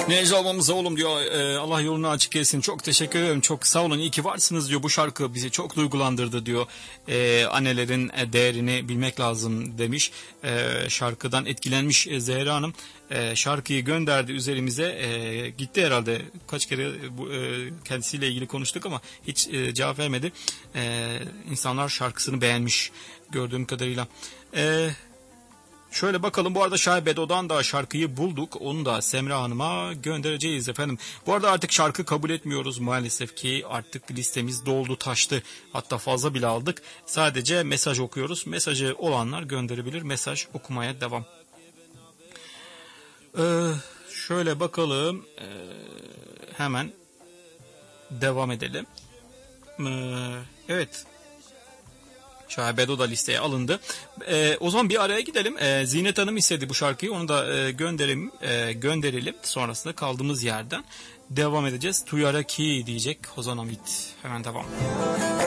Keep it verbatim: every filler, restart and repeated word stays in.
Necla ablamıza oğlum diyor, e, Allah yolunu açık etsin. Çok teşekkür ederim. Çok sağ olun. İyi ki varsınız diyor. Bu şarkı bizi çok duygulandırdı diyor. E, annelerin değerini bilmek lazım demiş. E, şarkıdan etkilenmiş e, Zehra Hanım. E, şarkıyı gönderdi üzerimize. E, gitti herhalde. Kaç kere bu, e, kendisiyle ilgili konuştuk ama hiç e, cevap vermedi. E, insanlar şarkısını beğenmiş gördüğüm kadarıyla. Eee Şöyle bakalım, bu arada Şahibedo'dan da şarkıyı bulduk. Onu da Semra Hanım'a göndereceğiz efendim. Bu arada artık şarkı kabul etmiyoruz maalesef ki, artık listemiz doldu taştı. Hatta fazla bile aldık. Sadece mesaj okuyoruz. Mesajı olanlar gönderebilir. Mesaj okumaya devam. Ee, şöyle bakalım. Ee, hemen devam edelim. Ee, evet. Şahibedo da listeye alındı. Ee, o zaman bir araya gidelim. Ee, Zinet Hanım istedi bu şarkıyı. Onu da e, gönderelim, e, gönderelim. Sonrasında kaldığımız yerden devam edeceğiz. Tuyara ki diyecek Ozan Hamit. Hemen devam.